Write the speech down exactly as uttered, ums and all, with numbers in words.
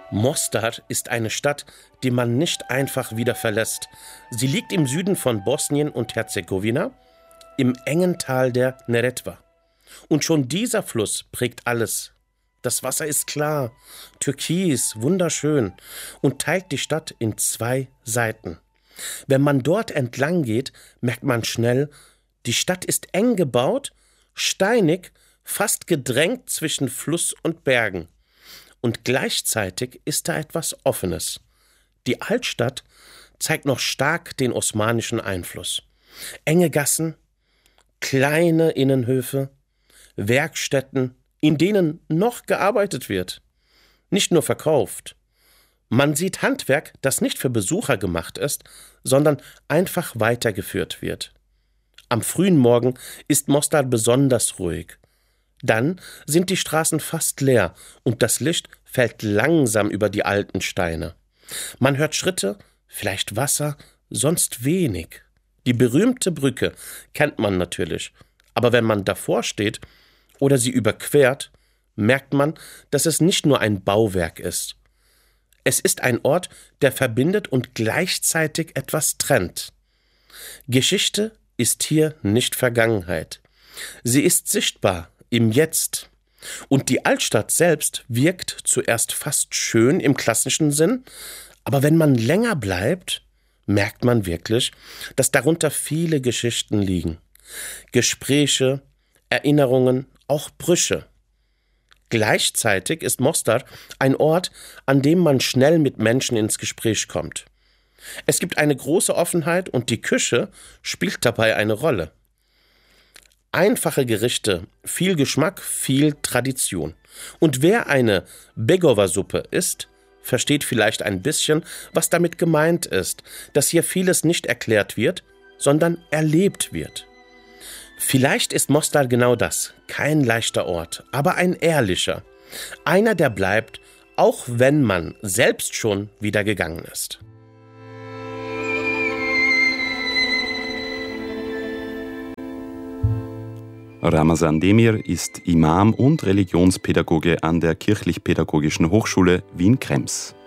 Mostar ist eine Stadt, die man nicht einfach wieder verlässt. Sie liegt im Süden von Bosnien und Herzegowina, im engen Tal der Neretva. Und schon dieser Fluss prägt alles. Das Wasser ist klar, türkis, wunderschön und teilt die Stadt in zwei Seiten. Wenn man dort entlang geht, merkt man schnell, die Stadt ist eng gebaut, steinig, fast gedrängt zwischen Fluss und Bergen. Und gleichzeitig ist da etwas Offenes. Die Altstadt zeigt noch stark den osmanischen Einfluss. Enge Gassen, kleine Innenhöfe, Werkstätten, in denen noch gearbeitet wird, nicht nur verkauft. Man sieht Handwerk, das nicht für Besucher gemacht ist, sondern einfach weitergeführt wird. Am frühen Morgen ist Mostar besonders ruhig. Dann sind die Straßen fast leer und das Licht fällt langsam über die alten Steine. Man hört Schritte, vielleicht Wasser, sonst wenig. Die berühmte Brücke kennt man natürlich, aber wenn man davor steht oder sie überquert, merkt man, dass es nicht nur ein Bauwerk ist. Es ist ein Ort, der verbindet und gleichzeitig etwas trennt. Geschichte ist hier nicht Vergangenheit. Sie ist sichtbar im Jetzt. Und die Altstadt selbst wirkt zuerst fast schön im klassischen Sinn, aber wenn man länger bleibt, merkt man wirklich, dass darunter viele Geschichten liegen. Gespräche, Erinnerungen, auch Brüche. Gleichzeitig ist Mostar ein Ort, an dem man schnell mit Menschen ins Gespräch kommt. Es gibt eine große Offenheit und die Küche spielt dabei eine Rolle. Einfache Gerichte, viel Geschmack, viel Tradition. Und wer eine Begova-Suppe isst, versteht vielleicht ein bisschen, was damit gemeint ist, dass hier vieles nicht erklärt wird, sondern erlebt wird. Vielleicht ist Mostar genau das, kein leichter Ort, aber ein ehrlicher. Einer, der bleibt, auch wenn man selbst schon wieder gegangen ist. Ramazan Demir ist Imam und Religionspädagoge an der Kirchlich-Pädagogischen Hochschule Wien-Krems.